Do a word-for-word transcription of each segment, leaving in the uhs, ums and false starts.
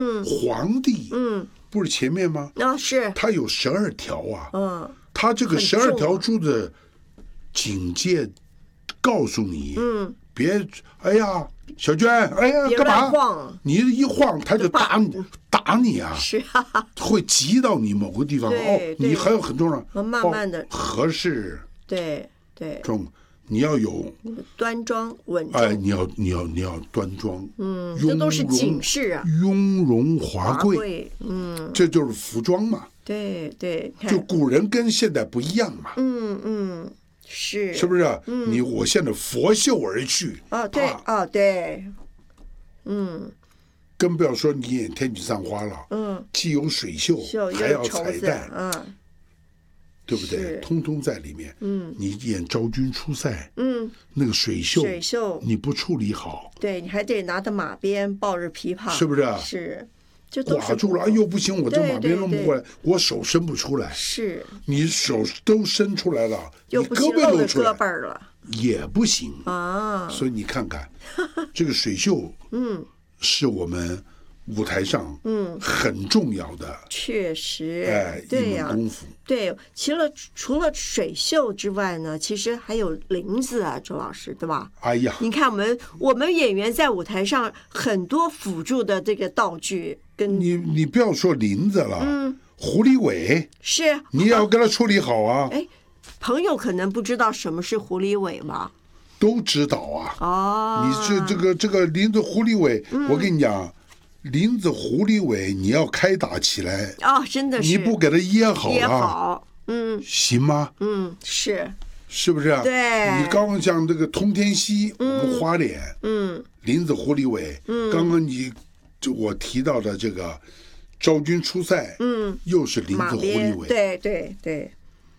嗯， 皇帝， 嗯， 不是前面吗？ 啊，是， 他有十二条啊， 嗯， 他这个十二条很重啊柱的警戒，告诉你， 嗯， 别，哎呀，小娟，哎呀， 别干嘛乱晃？ 你一晃他就打你，打你啊， 是啊， 会击到你某个地方。 对哦， 对你还有很多人， 和慢慢地哦合适对对， 中，你要有， 端庄稳重， 哎，你要你要你要端庄， 嗯， 雍这都是容警示啊， 雍容华贵， 华贵，嗯， 这就是服装嘛。 对对，看就古人跟现代不一样嘛， 嗯嗯，是是不是？你我现在佛袖而去， 哦，对啊哦对，嗯更不要说你演天女散花了， 嗯， 既有水袖， 绣还要又绸子， 彩带， 嗯对不对？ 是通通在里面。 嗯你演昭君出塞， 嗯， 那个水袖， 水袖， 你不处理好， 对你还得拿着马鞭抱着琵琶， 是不是？ 是，这都是挂住了，哎功夫呦不行，我这马鞭弄不过来，我手伸不出来。 是， 你手都伸出来了，你又不胳膊行露着露出来胳膊儿了也不行。 啊， 所以你看看，这个水袖， 嗯， 是我们舞台上嗯很重要的确实， 哎一对呀、 门功夫。 对，除了除了水袖之外呢，其实还有林子啊，周老师，对吧？ 哎呀， 你看我们我们演员在舞台上很多辅助的这个道具跟你你不要说林子了， 嗯狐狸尾是， 你也要给它处理好啊， 哎，朋友可能不知道什么是狐狸尾吧？ 都知道啊。 哦， 你这这个这个林子狐狸尾， 嗯我跟你讲，林子狐狸尾你要开打起来， 哦，真的是你不给它掖好也了， 好，嗯行吗？ 嗯是， 是不是？ 对你刚刚讲这个通天溪，我们花脸， 嗯林子狐狸尾， 嗯刚刚你就我提到的这个昭君出塞， 嗯， 又是林子狐狸马鞭， 尾， 对对对，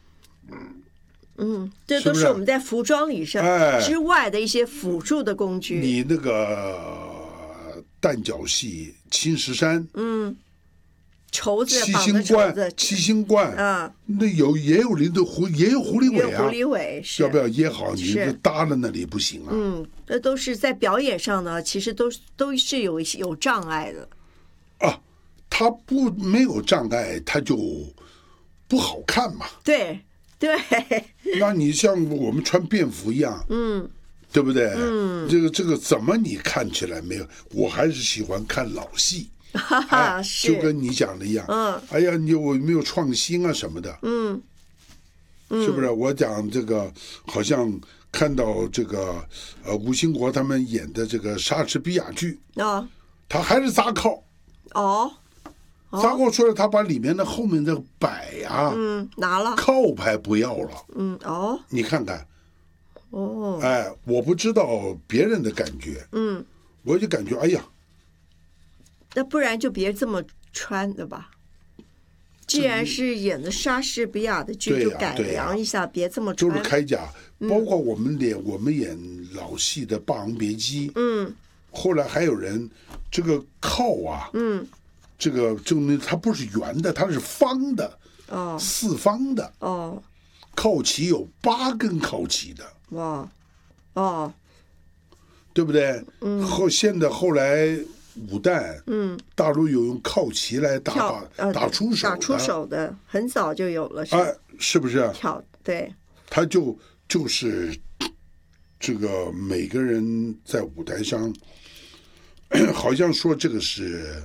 嗯，这是不是都是我们在服装里上哎之外的一些辅助的工具。 你那个旦角戏青石山， 嗯，绸子七绑的星冠绸子，， 七星冠， 啊， 那有也有林子狐，也有狐狸尾啊， 有狐狸尾是要不要掖好？你是这搭在那里不行啊。 嗯，这都是在表演上呢，其实都是都是有一些有障碍的。 啊，他不没有障碍，他就不好看嘛。 对对， 那你像我们穿便服一样， 嗯对不对？嗯，这个这个怎么你看起来没有？我还是喜欢看老戏， 哈哈， 哎， 是就跟你讲的一样。 嗯， 哎呀，你有没有创新啊什么的？ 嗯是不是？我讲这个，好像看到这个呃吴兴国他们演的这个莎士比亚剧， 哦他还是扎靠， 哦扎靠出来，他把里面的后面的摆呀、 嗯，拿了靠牌不要了。 嗯哦你看看， 哦哎，我不知道别人的感觉， 嗯， 我就感觉，哎呀， 那不然就别这么穿的吧。既然是演的莎士比亚的剧， 对呀就改对呀良一下，别这么都穿。 是铠甲， 嗯包括我们演我们演老戏的《霸王别姬》， 嗯后来还有人这个靠啊， 嗯这个证明它不是圆的，它是方的， 哦四方的。 哦靠旗有八根靠旗的， 哇哦对不对？嗯。后现在后来武旦， 嗯， 大陆有用靠旗来打跳打呃打出手的， 打出手的很早就有了，是哎，是不是？ 跳对他就就是这个每个人在舞台上，好像说这个是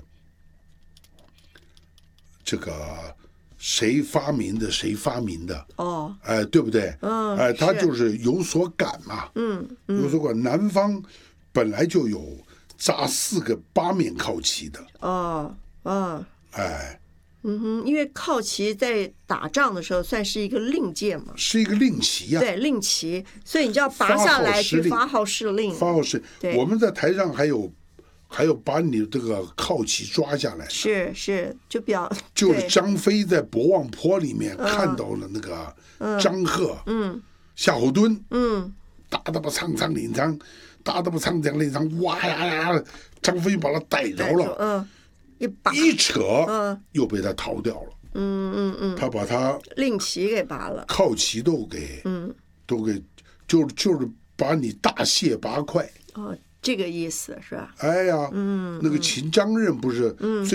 这个谁发明的，谁发明的， 哦哎，对不对？ 嗯哎，他是就是有所感嘛， 嗯有所感。南方本来就有扎四个八面靠旗的， 哦哦哎， 嗯哼，因为靠旗在打仗的时候算是一个令箭嘛， 是一个令旗呀、 对令旗，所以你就要拔发下来号施令去发号施令。 发号施， 对我们在台上还有还有把你这个靠旗抓下来， 是是，就表就是对张飞在博望坡里面看到了那个张贺， 嗯夏侯惇， 嗯打得把苍苍领长，打得把苍苍领长，哇呀呀，张飞把他逮着了， 嗯，一拔一扯， 嗯又被他逃掉了。 嗯嗯嗯， 他把他令旗给拔了。 靠旗都给， 嗯都给，就就是把你大卸八块。 哦，这个意思是吧？ 哎呀，嗯，那个秦张任不是，嗯，